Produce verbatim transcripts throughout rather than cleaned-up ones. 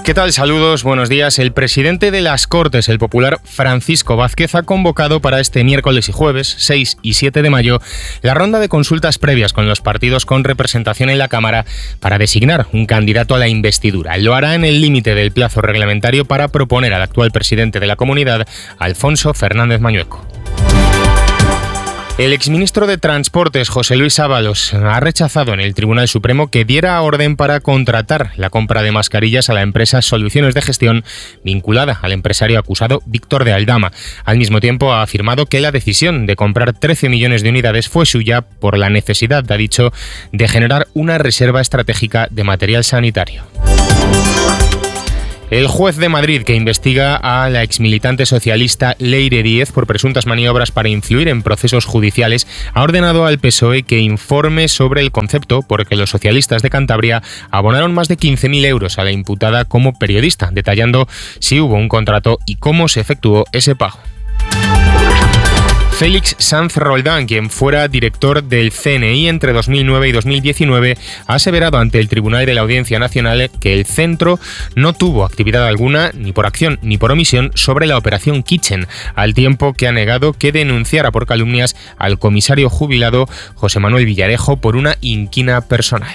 ¿Qué tal? Saludos, buenos días. El presidente de las Cortes, el popular Francisco Vázquez, ha convocado para este miércoles y jueves, seis y siete de mayo, la ronda de consultas previas con los partidos con representación en la Cámara para designar un candidato a la investidura. Lo hará en el límite del plazo reglamentario para proponer al actual presidente de la comunidad, Alfonso Fernández Mañueco. El exministro de Transportes, José Luis Ábalos, ha rechazado en el Tribunal Supremo que diera orden para contratar la compra de mascarillas a la empresa Soluciones de Gestión, vinculada al empresario acusado Víctor de Aldama. Al mismo tiempo, ha afirmado que la decisión de comprar trece millones de unidades fue suya por la necesidad, ha dicho, de generar una reserva estratégica de material sanitario. El juez de Madrid, que investiga a la exmilitante socialista Leire Díez por presuntas maniobras para influir en procesos judiciales, ha ordenado al P S O E que informe sobre el concepto por el que los socialistas de Cantabria abonaron más de quince mil euros a la imputada como periodista, detallando si hubo un contrato y cómo se efectuó ese pago. Félix Sanz Roldán, quien fuera director del C N I entre dos mil nueve y dos mil diecinueve, ha aseverado ante el Tribunal de la Audiencia Nacional que el centro no tuvo actividad alguna, ni por acción ni por omisión, sobre la operación Kitchen, al tiempo que ha negado que denunciara por calumnias al comisario jubilado José Manuel Villarejo por una inquina personal.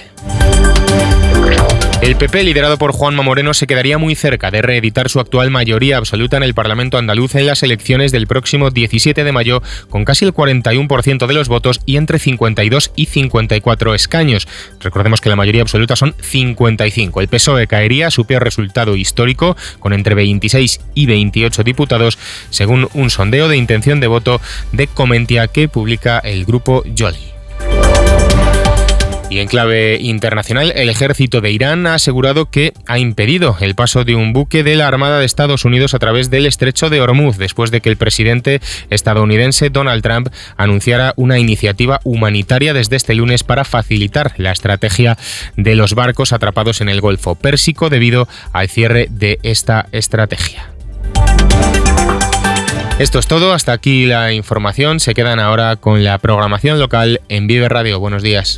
El P P, liderado por Juanma Moreno, se quedaría muy cerca de reeditar su actual mayoría absoluta en el Parlamento andaluz en las elecciones del próximo diecisiete de mayo, con casi el cuarenta y uno por ciento de los votos y entre cincuenta y dos y cincuenta y cuatro escaños. Recordemos que la mayoría absoluta son cincuenta y cinco. El P S O E caería a su peor resultado histórico, con entre veintiséis y veintiocho diputados, según un sondeo de intención de voto de Comentia que publica el grupo Yoli. Y en clave internacional, el ejército de Irán ha asegurado que ha impedido el paso de un buque de la Armada de Estados Unidos a través del estrecho de Hormuz, después de que el presidente estadounidense Donald Trump anunciara una iniciativa humanitaria desde este lunes para facilitar la estrategia de los barcos atrapados en el Golfo Pérsico debido al cierre de esta estrategia. Esto es todo, hasta aquí la información. Se quedan ahora con la programación local en Vive Radio. Buenos días.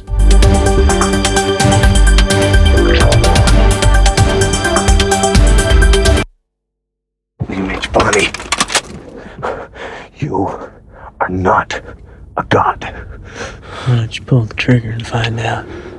Bonnie, you are not a god. Why don't you pull the trigger and find out?